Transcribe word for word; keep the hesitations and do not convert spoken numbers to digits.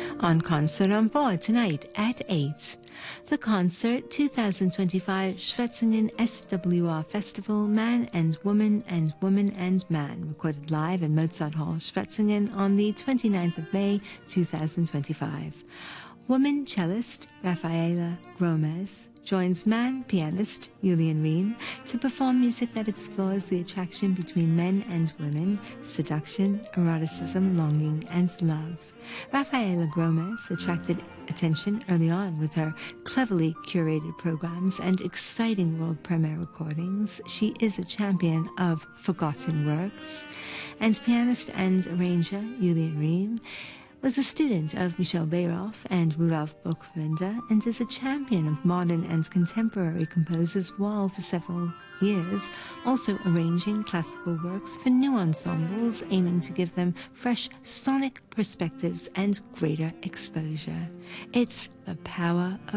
On Concert on Board tonight at eight. The concert, two thousand twenty-five Schwetzingen S W R Festival, Man and Woman and Woman and Man, recorded live in Mozart Hall, Schwetzingen on the twenty-ninth of May, two thousand twenty-five. Woman cellist Rafaela Gomez joins man pianist Julian Rehm to perform music that explores the attraction between men and women, seduction, eroticism, longing, and love. Rafaela Gomez attracted attention early on with her cleverly curated programs and exciting world premiere recordings. She is a champion of forgotten works, and pianist and arranger Julian Rehm was a student of Michel Bayroff and Rudolf Buchbinder and is a champion of modern and contemporary composers while for several years also arranging classical works for new ensembles, aiming to give them fresh sonic perspectives and greater exposure. It's the power of